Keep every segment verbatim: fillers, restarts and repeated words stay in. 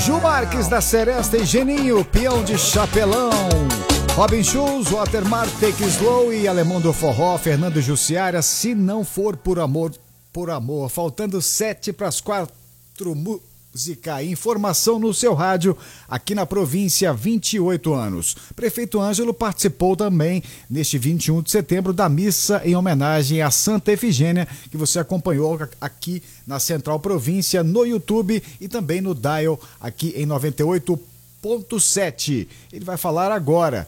Ju Marques da Seresta e Geninho, peão de chapelão. Robin Schulz, Watermark, Take Slow e Alemão do Forró, Fernando Jussiara, Se Não For Por Amor, Por Amor. Faltando sete para as quatro, música e informação no seu rádio, aqui na província, vinte e oito anos. Prefeito Ângelo participou também, neste vinte e um de setembro, da missa em homenagem a Santa Efigênia, que você acompanhou aqui na Central Província, no YouTube e também no Dial, aqui em noventa e oito ponto sete. Ele vai falar agora.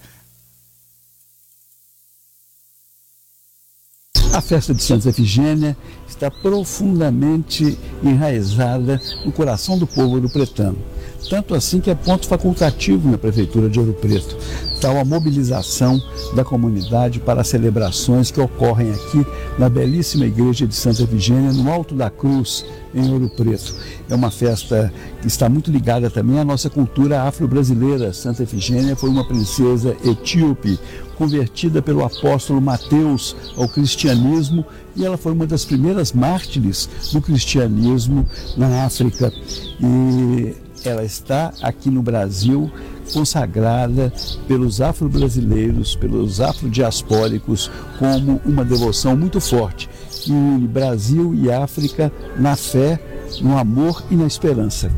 A festa de Santa Efigênia está profundamente enraizada no coração do povo ouro-pretano. Tanto assim que é ponto facultativo na Prefeitura de Ouro Preto. Tal a mobilização da comunidade para as celebrações que ocorrem aqui na belíssima igreja de Santa Efigênia, no Alto da Cruz, em Ouro Preto. É uma festa que está muito ligada também à nossa cultura afro-brasileira. Santa Efigênia foi uma princesa etíope, convertida pelo apóstolo Mateus ao cristianismo, e ela foi uma das primeiras mártires do cristianismo na África. E ela está aqui no Brasil consagrada pelos afro-brasileiros, pelos afrodiaspóricos, como uma devoção muito forte, que une Brasil e África na fé, no amor e na esperança.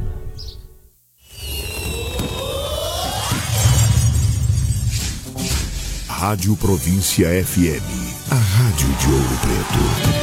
Rádio Província F M, a rádio de Ouro Preto.